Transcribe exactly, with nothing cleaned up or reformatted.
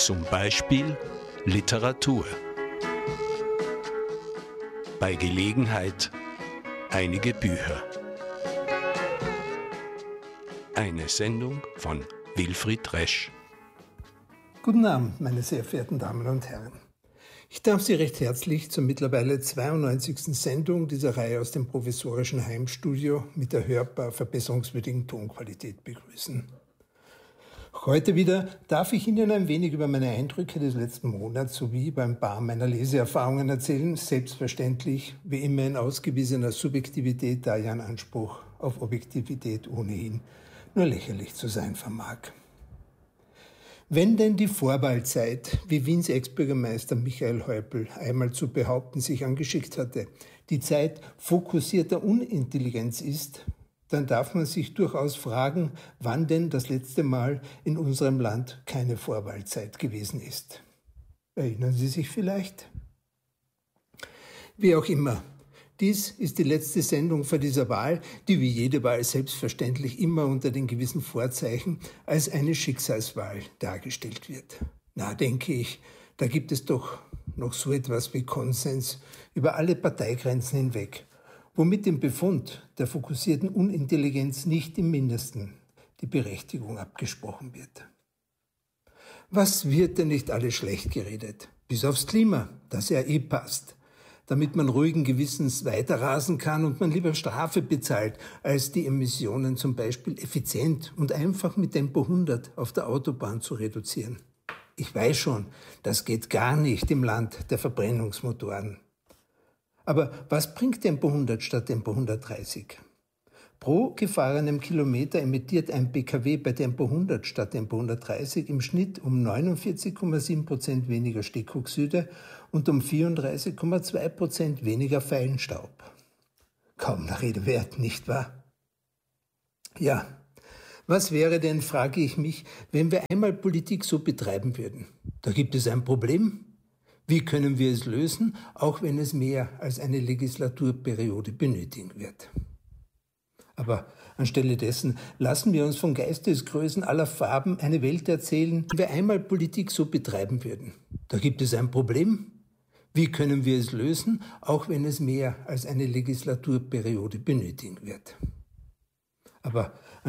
Zum Beispiel Literatur. Bei Gelegenheit einige Bücher. Eine Sendung von Wilfried Resch. Guten Abend, meine sehr verehrten Damen und Herren. Ich darf Sie recht herzlich zur mittlerweile zweiundneunzigsten Sendung dieser Reihe aus dem provisorischen Heimstudio mit der hörbar verbesserungswürdigen Tonqualität begrüßen. Heute wieder darf ich Ihnen ein wenig über meine Eindrücke des letzten Monats sowie über ein paar meiner Leseerfahrungen erzählen, selbstverständlich wie immer in ausgewiesener Subjektivität, da ja ein Anspruch auf Objektivität ohnehin nur lächerlich zu sein vermag. Wenn denn die Vorwahlzeit, wie Wiens Ex-Bürgermeister Michael Häupl einmal zu behaupten sich angeschickt hatte, die Zeit fokussierter Unintelligenz ist, dann darf man sich durchaus fragen, wann denn das letzte Mal in unserem Land keine Vorwahlzeit gewesen ist. Erinnern Sie sich vielleicht? Wie auch immer, dies ist die letzte Sendung vor dieser Wahl, die wie jede Wahl selbstverständlich immer unter den gewissen Vorzeichen als eine Schicksalswahl dargestellt wird. Na, denke ich, da gibt es doch noch so etwas wie Konsens über alle Parteigrenzen hinweg, womit dem Befund der fokussierten Unintelligenz nicht im Mindesten die Berechtigung abgesprochen wird. Was wird denn nicht alles schlecht geredet? Bis aufs Klima, das ja eh passt, damit man ruhigen Gewissens weiter rasen kann und man lieber Strafe bezahlt, als die Emissionen zum Beispiel effizient und einfach mit Tempo hundert auf der Autobahn zu reduzieren. Ich weiß schon, das geht gar nicht im Land der Verbrennungsmotoren. Aber was bringt Tempo hundert statt Tempo hundertdreißig? Pro gefahrenem Kilometer emittiert ein P K W bei Tempo hundert statt Tempo hundertdreißig im Schnitt um neunundvierzig Komma sieben Prozent weniger Stickoxide und um vierunddreißig Komma zwei Prozent weniger Feinstaub. Kaum der Rede wert, nicht wahr? Ja, was wäre denn, frage ich mich, wenn wir einmal Politik so betreiben würden? Da gibt es ein Problem. Wie können wir es lösen, auch wenn es mehr als eine Legislaturperiode benötigen wird? Aber anstelle dessen lassen wir uns von Geistesgrößen aller Farben eine Welt erzählen, wenn wir einmal Politik so betreiben würden. Da gibt es ein Problem. Wie können wir es lösen, auch wenn es mehr als eine Legislaturperiode benötigen wird? Aber